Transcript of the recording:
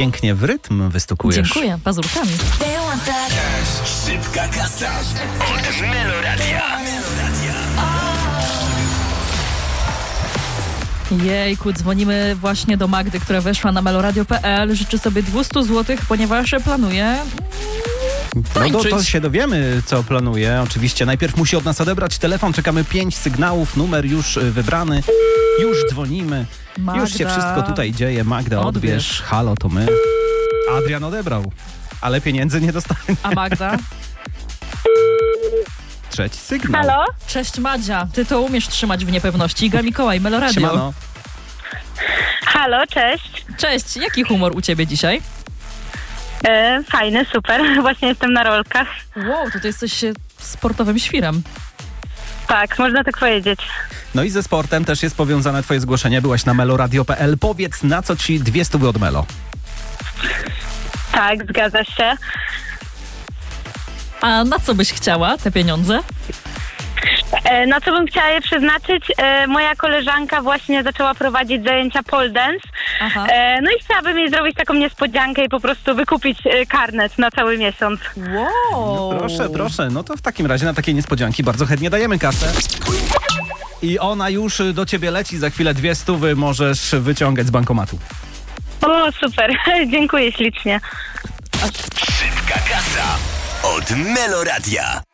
Pięknie w rytm wystukujesz. Dziękuję, pazurkami. Szybka kasa od Meloradia. Jejku, dzwonimy właśnie do Magdy, która weszła na meloradio.pl. Życzy sobie 200 zł, ponieważ planuje tańczyć. To się dowiemy, co planuje. Oczywiście najpierw musi od nas odebrać telefon. Czekamy 5 sygnałów, numer już wybrany. Już dzwonimy. Magda. Już się wszystko tutaj dzieje. Magda, odbierz. Halo, to my. Adrian odebrał, ale pieniędzy nie dostanie. A Magda? Trzeci sygnał. Halo? Cześć Madzia, ty to umiesz trzymać w niepewności. Iga Mikołaj, Meloradio. Siemano. Halo, cześć. Cześć, jaki humor u ciebie dzisiaj? Fajny, super. Właśnie jestem na rolkach. Wow, to ty jesteś sportowym świrem. Tak, można tak powiedzieć. No i ze sportem też jest powiązane twoje zgłoszenie. Byłaś na meloradio.pl. Powiedz, na co ci 200 od Melo? Tak, zgadza się. A na co byś chciała te pieniądze? Na co bym chciała je przeznaczyć? Moja koleżanka właśnie zaczęła prowadzić zajęcia pole dance. Aha. No i chciałabym jej zrobić taką niespodziankę i po prostu wykupić karnet na cały miesiąc. Wow. Proszę. No to w takim razie na takie niespodzianki bardzo chętnie dajemy kasę. I ona już do ciebie leci. Za chwilę 200 możesz wyciągać z bankomatu. O, super. Dziękuję ślicznie. Szybka kasa od Meloradia.